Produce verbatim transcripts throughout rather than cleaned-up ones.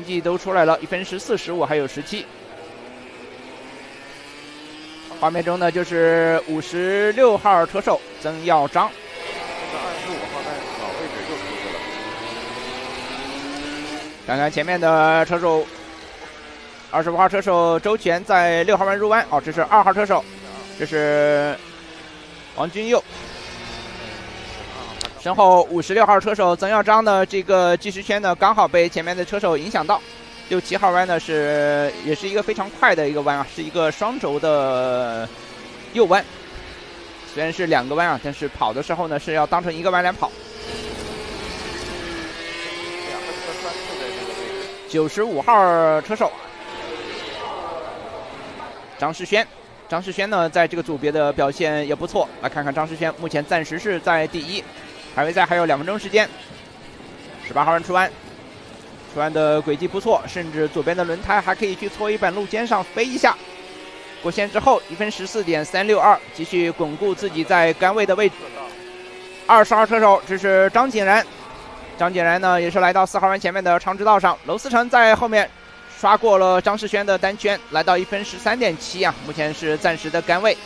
绩都出来了，一分十四、十五还有十七。画面中呢就是五十六号车手曾耀章。 二十五号在老位置又出去了。 看看前面的车手，二十五号车手周全在六号弯入弯，哦，这是二号车手，这是王君佑。身后五十六号车手曾耀章的这个计时圈呢，刚好被前面的车手影响到。六七号弯呢是也是一个非常快的一个弯啊，是一个双轴的右弯。虽然是两个弯啊，但是跑的时候呢是要当成一个弯来跑。 两个车专注在这个位置。 九十五号车手张世轩，张世轩呢在这个组别的表现也不错。来看看张世轩，目前暂时是在第一，排位赛还有两分钟时间。十八号弯出弯。出弯的轨迹不错，甚至左边的轮胎还可以去搓衣板路肩上飞一下。过线之后，一分十四点三六二，继续巩固自己在杆位的位置。二十号车手，这是张景然。张景然呢，也是来到四号弯前面的长直道上。娄思成在后面刷过了张世轩的单圈，来到一分十三点七啊，目前是暂时的杆位。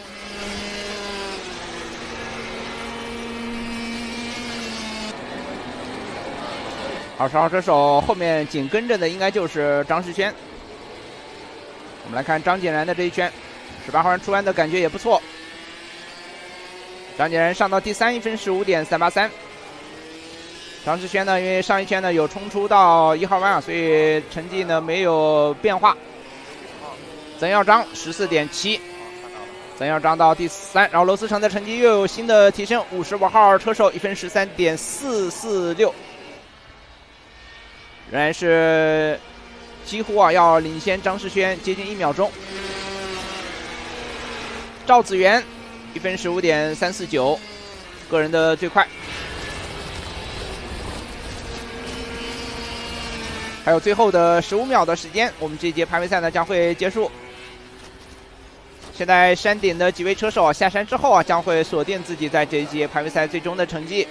二十号车手后面紧跟着的应该就是张世轩。我们来看张景然的这一圈，十八号弯出弯的感觉也不错。张景然上到第三，一分十五点三八三。张世轩呢，因为上一圈呢有冲出到一号弯啊，所以成绩呢没有变化。曾耀章十四点七，曾耀章到第三，然后娄思成的成绩又有新的提升，五十五号车手一分十三点四四六。仍然是几乎啊要领先张世轩接近一秒钟。赵子元一分十五点三四九，个人的最快。还有最后的十五秒的时间，我们这一节排位赛呢将会结束。现在山顶的几位车手啊下山之后啊，将会锁定自己在这一节排位赛最终的成绩。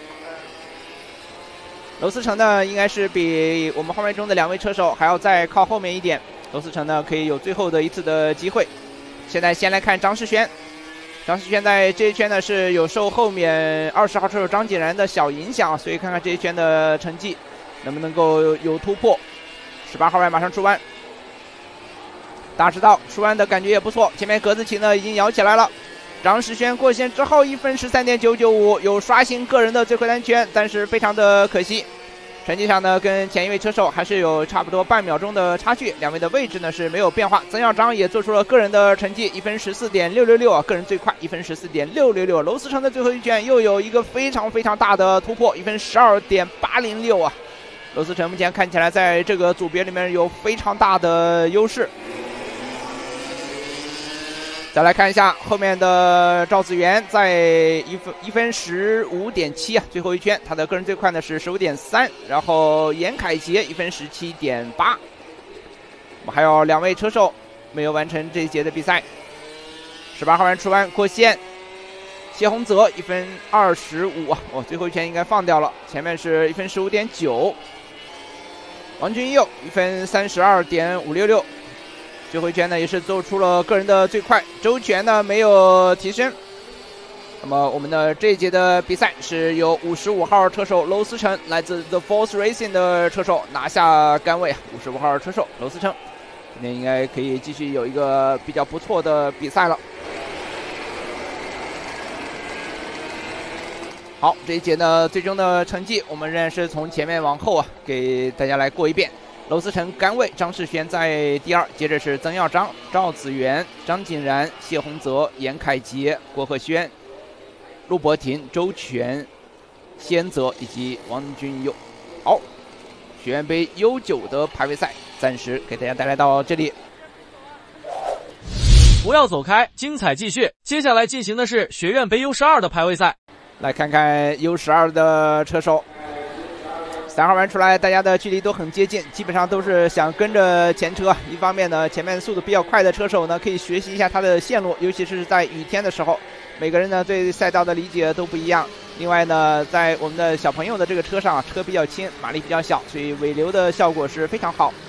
娄思成呢，应该是比我们画面中的两位车手还要再靠后面一点。娄思成呢，可以有最后的一次的机会。现在先来看张世轩，张世轩在这一圈呢是有受后面二十号车手张景然的小影响，所以看看这一圈的成绩能不能够有突破。十八号弯马上出弯，大直道出弯的感觉也不错，前面格子旗呢已经摇起来了。张世轩过线之后一分十三点九九五，有刷新个人的最快单圈，但是非常的可惜。成绩上呢，跟前一位车手还是有差不多半秒钟的差距，两位的位置呢是没有变化。曾耀章也做出了个人的成绩，一分十四点六六六啊，个人最快一分十四点六六六。娄思成的最后一圈又有一个非常非常大的突破，一分十二点八零六啊。娄思成目前看起来在这个组别里面有非常大的优势。再来看一下后面的赵子元，在一分一分十五点七啊，最后一圈他的个人最快呢是十五点三，然后严凯杰一分十七点八。我们还有两位车手没有完成这一节的比赛。十八号弯出弯过线，谢洪泽一分二十五啊，哦，最后一圈应该放掉了，前面是一分十五点九。王君佑一分三十二点五六六。最后一圈呢也是做出了个人的最快，周全呢没有提升。那么我们的这一节的比赛是由五十五号车手娄思成，来自 The Force Racing 的车手拿下杆位。五十五号车手娄思成今天应该可以继续有一个比较不错的比赛了。好，这一节呢最终的成绩我们仍然是从前面往后啊给大家来过一遍。娄思成杆位，张世轩在第二，接着是曾耀章、赵子元、张景然、谢洪泽、严凯杰、郭鹤轩、陆博廷、周全、谢恩泽以及王君佑。好，学院杯 U 九 的排位赛暂时给大家带来到这里。 不要走开，精彩继续。接下来进行的是学院杯 U 十二 的排位赛， 来看看 U 十二 的车手。三号弯出来，大家的距离都很接近，基本上都是想跟着前车。一方面呢，前面速度比较快的车手呢，可以学习一下他的线路，尤其是在雨天的时候，每个人呢对赛道的理解都不一样。另外呢，在我们的小朋友的这个车上，车比较轻，马力比较小，所以尾流的效果是非常好。